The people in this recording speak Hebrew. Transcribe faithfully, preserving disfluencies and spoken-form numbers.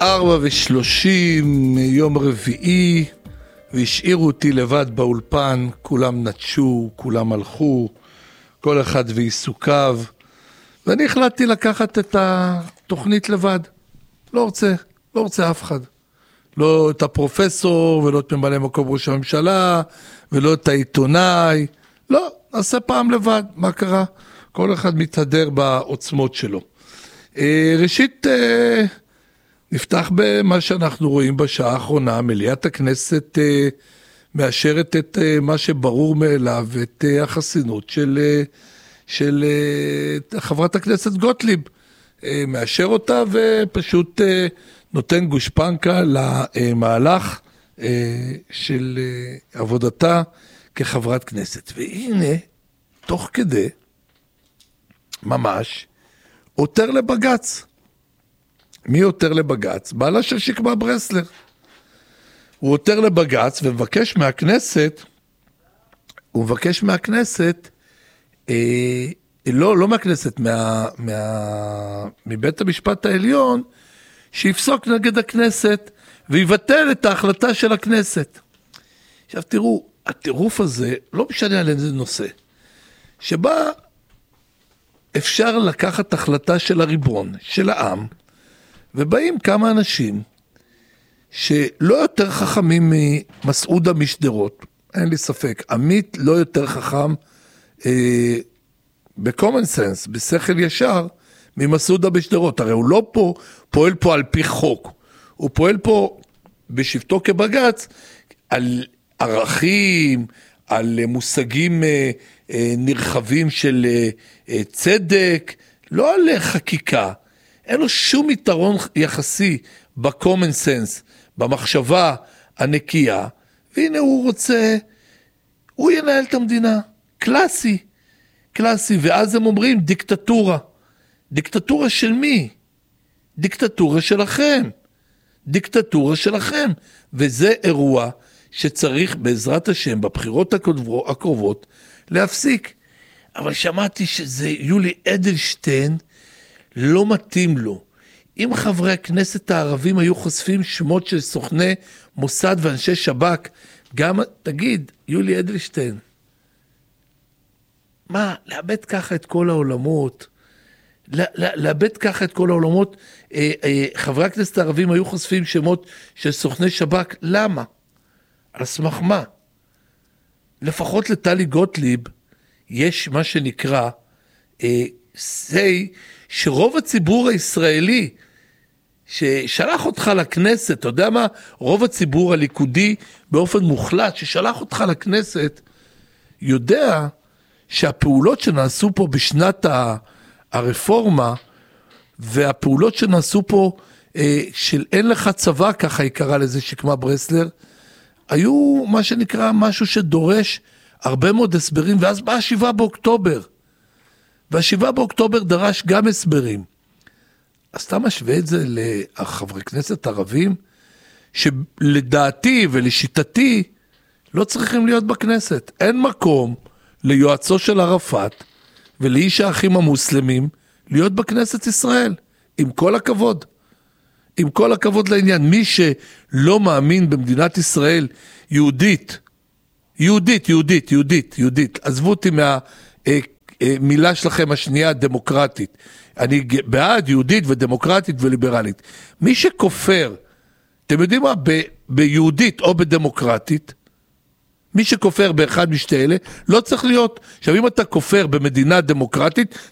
ארבע ושלושים יום רביעי, והשאירו אותי לבד באולפן, כולם נטשו, כולם הלכו, כל אחד ועיסוקיו, ואני החלטתי לקחת את התוכנית לבד. לא רוצה, לא רוצה אף אחד. לא את הפרופסור, ולא את ממלא מקום ראש הממשלה, ולא את העיתונאי. לא, נעשה פעם לבד, מה קרה? כל אחד מתהדר בעוצמות שלו. ראשית, נפתח במה שאנחנו רואים בשעה האחרונה. מליאת הכנסת מאשרת את מה שברור מאליו, את החסינות של, של חברת הכנסת גוטליב. מאשר אותה ופשוט נותן גושפנקה למהלך של עבודתה כחברת כנסת. והנה, תוך כדי, ממש, עותר לבגץ. מי עותר לבגץ? בעלה של שקמה ברסלר. הוא עותר לבגץ ומבקש מהכנסת, הוא מבקש מהכנסת, אה, לא, לא מהכנסת, מה, מה, מבית המשפט העליון, שיפסוק נגד הכנסת, ויבטל את ההחלטה של הכנסת. עכשיו תראו, הטירוף הזה, לא משנה על איזה נושא, שבה אפשר לקחת החלטה של הריבון, של העם, ובאים כמה אנשים, שלא יותר חכמים ממסעודה משדרות, אין לי ספק, עמית לא יותר חכם, אה, בקומן סנס, בשכל ישר, ממסעודה בשדרות. הרי הוא לא פה, פועל פה על פי חוק, הוא פועל פה בשבתו כבגץ, על ערכים, על מושגים אה, אה, נרחבים של אה, אה, צדק, לא על חקיקה. אין לו שום יתרון יחסי בקומן סנס, במחשבה הנקייה, והנה הוא רוצה, הוא ינהל את המדינה, קלאסי, קלאסי, ואז הם אומרים דיקטטורה. דיקטטורה של מי? דיקטטורה שלכם. דיקטטורה שלכם. וזה אירוע שצריך בעזרת השם בבחירות הקרובות להפסיק. אבל שמעתי שזה יולי אדלשטיין, לא מתאים לו. אם חברי הכנסת הערבים היו חושפים שמות של סוכני מוסד ואנשי שב"כ, גם, תגיד, יולי אדלשטיין, מה, לאבד ככה את כל העולמות, לאבד ככה את כל העולמות, אה, אה, חברי הכנסת הערבים היו חושפים שמות של סוכני שב"כ, למה? על סמך מה? לפחות לטלי גוטליב, יש מה שנקרא, אה, say, שרוב הציבור הישראלי, ששלח אותך לכנסת, אתה יודע מה? רוב הציבור הליכודי באופן מוחלט, ששלח אותך לכנסת, יודע שהפעולות שנעשו פה בשנת הרפורמה, והפעולות שנעשו פה של אין לך צבא, ככה היא קראה לזה שקמה ברסלר, היו מה שנקרא משהו שדורש הרבה מאוד הסברים, ואז בא השבעה באוקטובר, והשבעה באוקטובר דרש גם הסברים. אז אתה משווה את זה לחברי כנסת ערבים, שלדעתי ולשיטתי לא צריכים להיות בכנסת. אין מקום ליועצו של ערפאת ולאיש האחים המוסלמים להיות בכנסת ישראל, עם כל הכבוד. עם כל הכבוד לעניין, מי שלא מאמין במדינת ישראל יהודית, יהודית, יהודית, יהודית, יהודית, עזבו אותי מהמילה שלכם השנייה, דמוקרטית. אני בעד יהודית ודמוקרטית וליברלית. מי שכופר, אתם יודעים מה, ב- ביהודית או בדמוקרטית, מי שכופר באחד משתי אלה, לא צריך להיות. עכשיו, אם אתה כופר במדינה דמוקרטית,